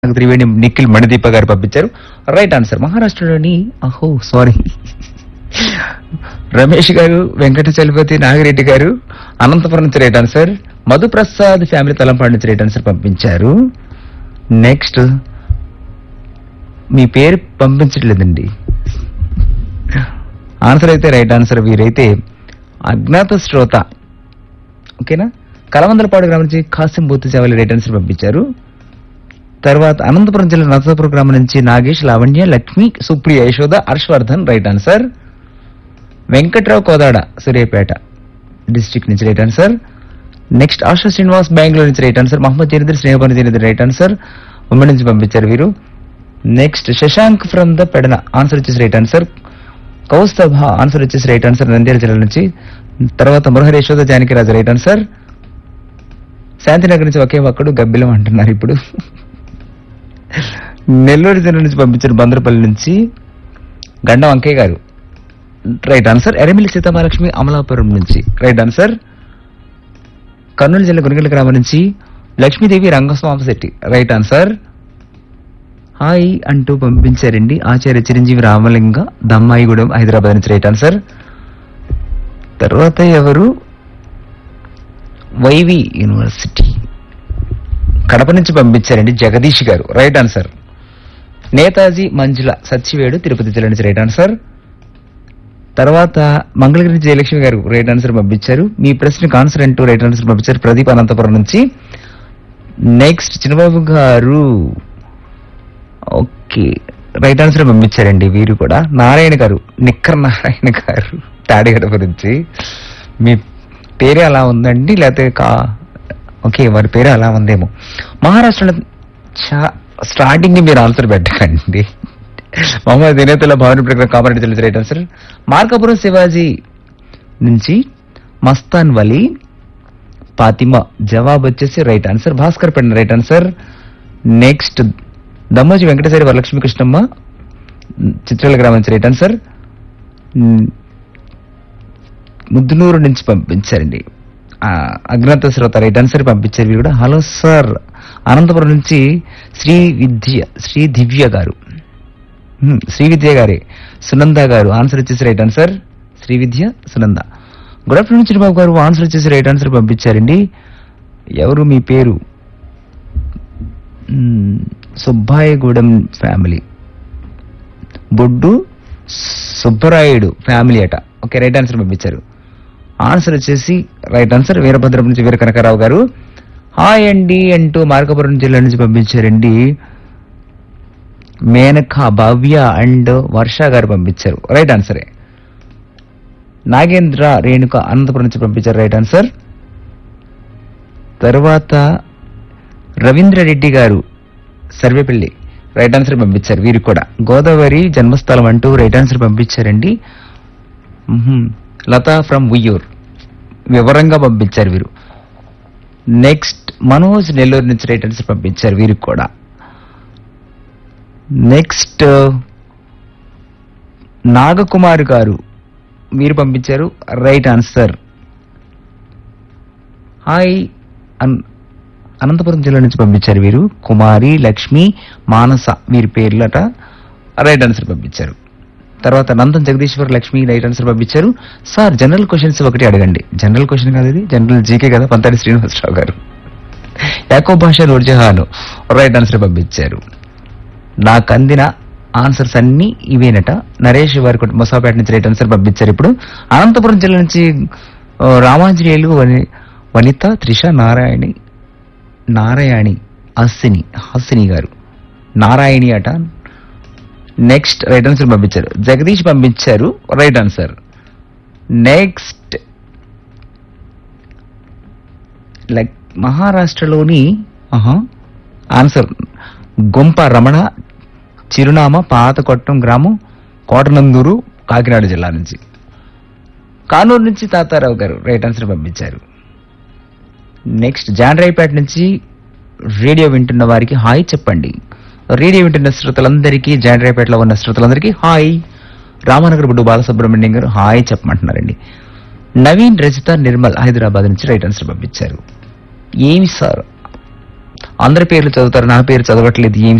త్రివేణి నిఖిల్ మణిదీప గారు పంపించారు. Right answer మహారాష్ట్రలోని సారీ రమేష్ గారు, వెంకట చలపతి, నాగిరెడ్డి గారు అనంతపురం నుంచి right answer. Madhu Prasad family Talampadu నుంచి రైట్ ఆన్సర్ పంపించారు. నెక్స్ట్ మీ పేరు పంపించట్లేదండి. ఆన్సర్ అయితే రైట్ ఆన్సర్. వీరైతే అజ్ఞాత శ్రోత, ఓకేనా. కలవందలపాడు గ్రామం నుంచి ఖాసిం బూత్ సేవలు రైట్ ఆన్సర్ పంపించారు. తర్వాత అనంతపురం జిల్లా నరసాపురం గ్రామం నుంచి Nagesh, Lavanya, Lakshmi, Supriya, Yashoda, Harshavardhan right answer. Venkatrao Kodad Suryapet district నుంచి right answer. Next ASHA Srinivas Bengaluru నుంచి right answer. Mohammed Janidar, స్నేహపని Janidar right answer. ఉమ్మడి నుంచి పంపించారు వీరు. Next Shashank from the Pedana answer వచ్చేసి రైట్ ఆన్సర్. కౌస్తభ ఆన్సర్ వచ్చేసి రైట్ ఆన్సర్ నంద్యాల జిల్లా నుంచి. తర్వాత మురహరి, యశోద, జానకిరాజు రైట్ ఆన్సర్. శాంతినగర్ నుంచి ఒకే ఒక్కడు గబ్బిలం అంటున్నారు ఇప్పుడు. నెల్లూరు జిల్లా నుంచి పంపించారు. బందరపల్లి నుంచి గండ వంకయ్య గారు రైట్ ఆన్సర్. ఎరమిలి సీతామహాలక్ష్మి అమలాపురం నుంచి రైట్ ఆన్సర్. కర్నూలు జిల్లా గునిగల గ్రామం నుంచి Lakshmidevi, Rangaswamy Shetty right answer. Hi అంటూ పంపించారండి ఆచార్య చిరంజీవి రామలింగ, దమ్మాయిగూడెం, హైదరాబాద్ నుంచి రైట్ ఆన్సర్. తర్వాత ఎవరు, వైవి యూనివర్సిటీ కడప నుంచి పంపించారండి జగదీష్ గారు రైట్ ఆన్సర్. నేతాజీ మంజుల సచ్చివేడు తిరుపతి జిల్లా నుంచి రైట్ ఆన్సర్. తర్వాత మంగళగిరి జయలక్ష్మి గారు రైట్ ఆన్సర్ పంపించారు. మీ ప్రశ్నకు ఆన్సర్ అంటూ రైట్ ఆన్సర్ పంపించారు ప్రదీప్ అనంతపురం నుంచి. నెక్స్ట్ చిన్నబాబు గారు ఓకే రైట్ ఆన్సర్ పంపించారండి వీరు కూడా. నారాయణ గారు, నిక్కర్ నారాయణ గారు తాడిగడప నుంచి. మీ పేరే అలా ఉందండి, లేకపోతే ఓకే వారి పేరే అలా ఉందేమో. మహారాష్ట్రలో స్టార్టింగ్ ని మీరు ఆన్సర్ పెట్టకండి. మహమ్మద్ దినేతుల్లా భవన్ ప్రకారం కామారెడ్డి జిల్లా రైట్ ఆన్సర్. మార్కాపురం శివాజీ నుంచి మస్తాన్ వలీ ఫాతిమా జవాబు వచ్చేసి రైట్ ఆన్సర్. భాస్కర్ పెండ right answer. Next దమ్మోజీ Venkateswari, Varalakshmi Krishnamma చిత్రాల గ్రామం నుంచి రైట్ ఆన్సర్. ముద్దునూరు నుంచి పంపించారండి అజ్ఞాత శ్రోత రైట్ ఆన్సర్ పంపించారు వీరు కూడా. హలో సార్ అనంతపురం నుంచి శ్రీ దివ్య గారు, శ్రీ విద్య గారే, సునంద గారు ఆన్సర్ వచ్చేసి రైట్ ఆన్సర్. శ్రీ విద్య, సునంద. గుడ్ ఆఫ్టర్నూన్ చిరుబాబు గారు ఆన్సర్ వచ్చేసి రైట్ ఆన్సర్ పంపించారండి. ఎవరు మీ పేరు, సుబ్బాయగూడెం ఫ్యామిలీ, బొడ్డు సుబ్బరాయుడు ఫ్యామిలీ అట. ఓకే రైట్ ఆన్సర్ పంపించారు. ఆన్సర్ వచ్చేసి రైట్ ఆన్సర్. వీరభద్రం నుంచి వీర కనకారావు గారు హాయ్ అండి అంటూ మార్కాపురం జిల్లా నుంచి పంపించారండి. మేనక, భవ్య అండ్ వర్ష గారు పంపించారు రైట్ ఆన్సరే. నాగేంద్ర, రేణుక అనంతపురం నుంచి పంపించారు రైట్ ఆన్సర్. తర్వాత రవీంద్రరెడ్డి గారు సర్వేపల్లి రైట్ ఆన్సర్ పంపించారు వీరు కూడా. గోదావరి జన్మస్థలం అంటూ రైట్ ఆన్సర్ పంపించారండి. లతా ఫ్రమ్ ఉయ్యూర్ వివరంగా పంపించారు వీరు. నెక్స్ట్ మనోజ్ నెల్లూరు నుంచి రైట్ ఆన్సర్ పంపించారు వీరికి కూడా. నెక్స్ట్ నాగకుమార్ గారు మీరు పంపించారు రైట్ ఆన్సర్. హాయ్ అనంతపురం జిల్లా నుంచి పంపించారు వీరు. కుమారి, లక్ష్మి, మానస వీరి పేర్లట రైట్ ఆన్సర్ పంపించారు. తర్వాత నందన్ జగదీశ్వర్ లక్ష్మి రైట్ ఆన్సర్ పంపించారు. సార్ జనరల్ క్వశ్చన్స్ ఒకటి అడగండి. జనరల్ క్వశ్చన్ కాదు ఇది, జనరల్ జీకే కదా. పంతాడి శ్రీనివాసరావు గారు. యాకో భాష నూర్జహాను రైట్ ఆన్సర్ పంపించారు. నాకు అందిన ఆన్సర్స్ అన్ని ఇవేనట. నరేష్ వారి మొసాపేట నుంచి రైట్ ఆన్సర్ పంపించారు. ఇప్పుడు అనంతపురం జిల్లా నుంచి రామాంజనేయులు, వనిత, త్రిష, నారాయణి హాసిని గారు నారాయణి అట. నెక్స్ట్ రైట్ ఆన్సర్ పంపించారు. జగదీష్ పంపించారు రైట్ ఆన్సర్. నెక్స్ట్ మహారాష్ట్రలోని ఆన్సర్ గొంప రమణ, చిరునామా పాతకొట్టం గ్రామం, కోటనందూరు, కాకినాడ జిల్లా నుంచి. కానూరు నుంచి తాతారావు గారు రైట్ ఆన్సర్ పంపించారు. నెక్స్ట్ జాండ్రాయిపేట నుంచి రేడియో వింటున్న వారికి హాయ్ చెప్పండి. రేడియో వింటున్న శ్రోతలందరికీ, జాండ్రాయిపేటలో ఉన్న శ్రోతలందరికీ హాయ్. రామనగర్ బుడ్డు బాలసుబ్రహ్మణ్యం గారు హాయ్ చెప్పమంటున్నారండి. నవీన్, రజిత, నిర్మల్ హైదరాబాద్ నుంచి రైట్ ఆన్సర్ పంపించారు. ఏమి సార్ అందరి పేర్లు చదువుతారు, నా పేరు చదవట్లేదు ఏమి